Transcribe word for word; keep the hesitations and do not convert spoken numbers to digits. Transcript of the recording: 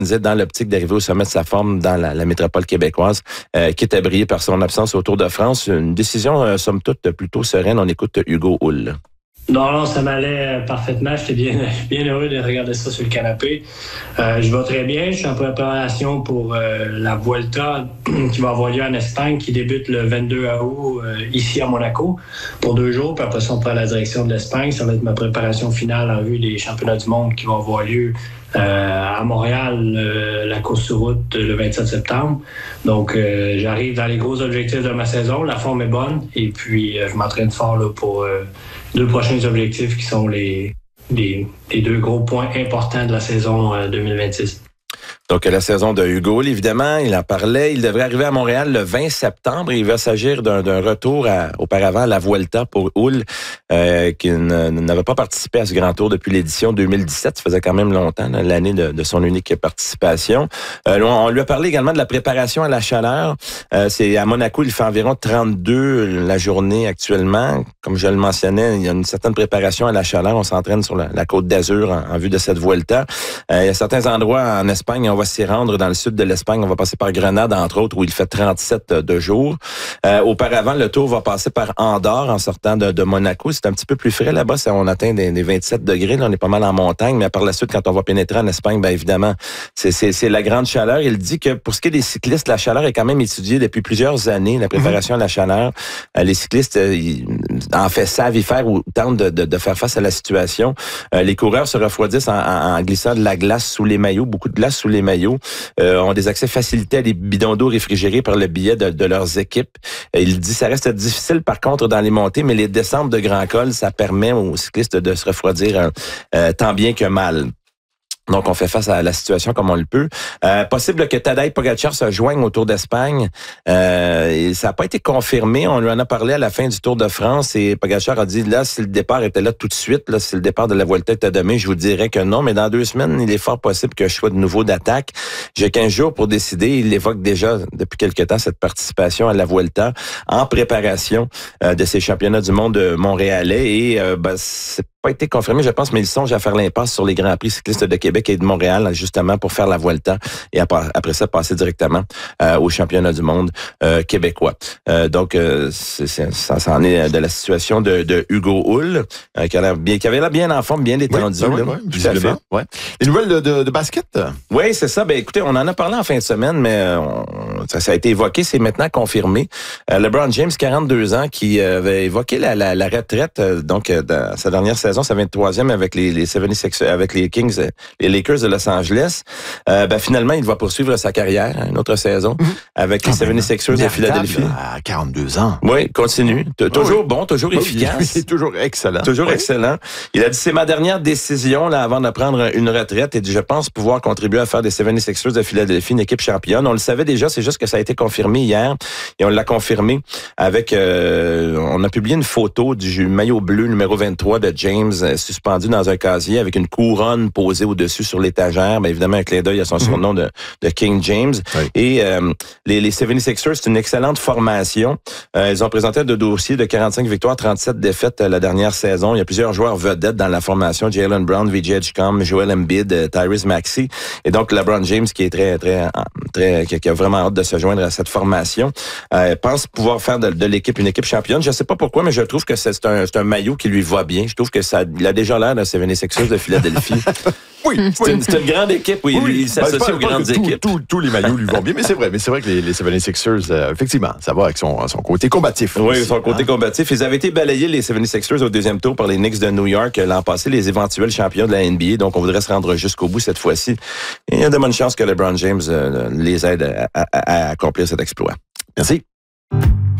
disait dans l'optique d'arriver au sommet de sa forme dans la, la métropole québécoise, euh, qui était brillé par son absence au Tour de France. Une décision, euh, somme toute, plutôt sereine. On écoute Hugo Hull. Non, non, ça m'allait parfaitement. J'étais bien, bien heureux de regarder ça sur le canapé. Euh, je vais très bien. Je suis en préparation pour euh, la Vuelta qui va avoir lieu en Espagne, qui débute le vingt-deux août euh, ici à Monaco pour deux jours. Puis après ça, on prend la direction de l'Espagne. Ça va être ma préparation finale en vue des championnats du monde qui vont avoir lieu euh, à Montréal, euh, la course sur route le vingt-sept septembre. Donc, euh, j'arrive dans les gros objectifs de ma saison. La forme est bonne. Et puis, euh, je m'entraîne fort là, pour... Euh, deux prochains objectifs qui sont les, les, les deux gros points importants de la saison euh, deux mille vingt-six. Donc, la saison de Hugo Hull, évidemment, il en parlait. Il devrait arriver à Montréal le vingt septembre. Il va s'agir d'un, d'un retour à, auparavant à la Vuelta pour Hull, euh, qui ne, n'avait pas participé à ce grand tour depuis l'édition deux mille dix-sept. Ça faisait quand même longtemps, là, l'année de, de son unique participation. Euh, on lui a parlé également de la préparation à la chaleur. Euh, c'est à Monaco, il fait environ trente-deux la journée actuellement. Comme je le mentionnais, il y a une certaine préparation à la chaleur. On s'entraîne sur la, la Côte d'Azur en, en vue de cette Vuelta. Euh, il y a certains endroits en Espagne, on va s'y rendre dans le sud de l'Espagne. On va passer par Grenade, entre autres, où il fait trente-sept de jour. Euh, auparavant, le tour va passer par Andorre en sortant de, de Monaco. C'est un petit peu plus frais là-bas. Ça, on atteint des, des vingt-sept degrés. Là, on est pas mal en montagne. Mais par la suite, quand on va pénétrer en Espagne, bien évidemment, c'est, c'est, c'est la grande chaleur. Il dit que pour ce qui est des cyclistes, la chaleur est quand même étudiée depuis plusieurs années, la préparation mm-hmm. à la chaleur. Euh, les cyclistes, euh, ils, en fait, savent y faire ou tentent de, de, de faire face à la situation. Euh, les coureurs se refroidissent en, en, en glissant de la glace sous les maillots, beaucoup de glace sous les maillots. Euh, ont des accès facilités à des bidons d'eau réfrigérés par le biais de, de leurs équipes. Euh, il dit ça reste difficile par contre dans les montées, mais les descentes de grands cols, ça permet aux cyclistes de se refroidir euh, tant bien que mal. Donc, on fait face à la situation comme on le peut. Euh, possible que Tadej Pogačar se joigne au Tour d'Espagne. Euh, ça n'a pas été confirmé. On lui en a parlé à la fin du Tour de France et Pogačar a dit, là, si le départ était là tout de suite, là, si le départ de la Vuelta était demain, je vous dirais que non. Mais dans deux semaines, il est fort possible que je sois de nouveau d'attaque. J'ai quinze jours pour décider. Il évoque déjà depuis quelque temps cette participation à la Vuelta en préparation euh, de ces championnats du monde montréalais. Et euh, ben, c'est pas été confirmé, je pense, mais ils songent à faire l'impasse sur les Grands Prix cyclistes de Québec et de Montréal, justement, pour faire la Vuelta et après ça, passer directement euh, au championnat du monde euh, québécois. Euh, donc, euh, c'est, c'est, ça, ça en est de la situation de, de Hugo Hull, euh, qui, a l'air bien, qui avait l'air bien en forme, bien détendu. Oui, oui, oui, tout à fait. Ouais. Les nouvelles de, de, de basket? Oui, c'est ça. Ben, écoutez, on en a parlé en fin de semaine, mais on, ça, ça a été évoqué, c'est maintenant confirmé. Euh, LeBron James, quarante-deux ans, qui avait évoqué la, la, la retraite, euh, donc, euh, dans sa dernière saison, sa vingt-troisième avec les, les soixante-seize, avec les Kings, les Lakers de Los Angeles. Euh, ben finalement, il va poursuivre sa carrière, une autre saison, mm-hmm. avec les soixante-seize de Philadelphie. À quarante-deux ans. Oui, continue. Toujours oui. bon, toujours efficace. Oui, oui, toujours excellent. Toujours oui. excellent. Il a dit, c'est ma dernière décision là avant de prendre une retraite et dit, je pense pouvoir contribuer à faire des soixante-seize de Philadelphie une équipe championne. On le savait déjà, c'est juste que ça a été confirmé hier et on l'a confirmé avec, euh, on a publié une photo du maillot bleu numéro vingt-trois de James suspendu dans un casier avec une couronne posée au-dessus sur l'étagère. Bien évidemment, un clin d'œil à son mm-hmm. surnom de, de King James. Oui. Et euh, les, les soixante-seize, c'est une excellente formation. Euh, ils ont présenté un dossier de quarante-cinq victoires, trente-sept défaites euh, la dernière saison. Il y a plusieurs joueurs vedettes dans la formation. Jaylen Brown, V J Edgecombe, Joel Embiid, euh, Tyrese Maxey. Et donc, LeBron James, qui est très, très, très, qui a vraiment hâte de se joindre à cette formation, euh, pense pouvoir faire de, de l'équipe une équipe championne. Je ne sais pas pourquoi, mais je trouve que c'est, c'est, un, c'est un maillot qui lui va bien. Je trouve que ça, il a déjà l'air de soixante-seize de Philadelphie. Oui, c'est, oui. Une, c'est une grande équipe, oui. oui. Il s'associe ben, aux grandes tout, équipes. Tous tout les maillots lui vont bien, mais c'est vrai. Mais c'est vrai que les, les soixante-seize, euh, effectivement, ça va avec son, son côté combatif. Oui, aussi, son côté hein? combatif. Ils avaient été balayés, les soixante-seize, au deuxième tour par les Knicks de New York l'an passé, les éventuels champions de la N B A. Donc, on voudrait se rendre jusqu'au bout cette fois-ci. Et il y a de bonnes chances que LeBron James euh, les aide à, à, à accomplir cet exploit. Merci.